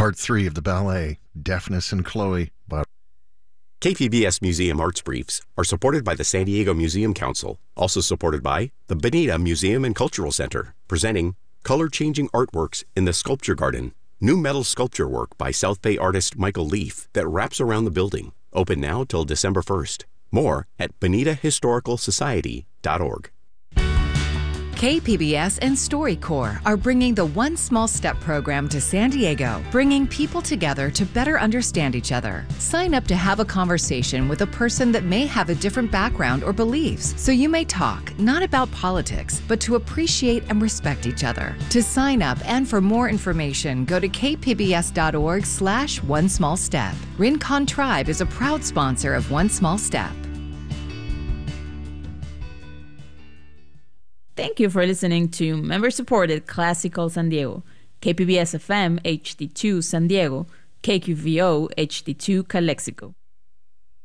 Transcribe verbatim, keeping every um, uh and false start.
Part three of the ballet, Daphnis and Chloe, by K P B S Museum Arts Briefs are supported by the San Diego Museum Council, also supported by the Bonita Museum and Cultural Center, presenting color-changing artworks in the Sculpture Garden, new metal sculpture work by South Bay artist Michael Leaf that wraps around the building, open now till December first. More at bonita historical society dot org. K P B S and StoryCorps are bringing the One Small Step program to San Diego, bringing people together to better understand each other. Sign up to have a conversation with a person that may have a different background or beliefs, so you may talk not about politics, but to appreciate and respect each other. To sign up and for more information, go to k p b s dot org slash one small step. Rincon Tribe is a proud sponsor of One Small Step. Thank you for listening to member-supported Classical San Diego, K P B S F M H D two San Diego, K Q V O H D two Calexico.